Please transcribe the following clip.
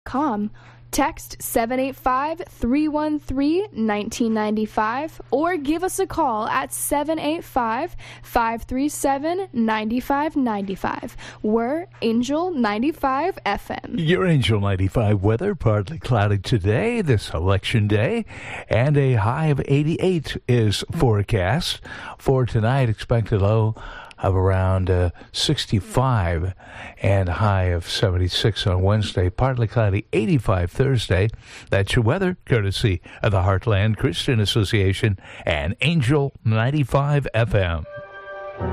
angel95fm.com. Text 785-313-1995 or give us a call at 785-537-9595. We're Angel 95 FM. Your Angel 95 weather, partly cloudy today, this election day, and a high of 88 is forecast. For tonight, expected low of around 65 and a high of 76 on Wednesday. Partly cloudy, 85 Thursday. That's your weather, courtesy of the Heartland Christian Association and Angel 95 FM.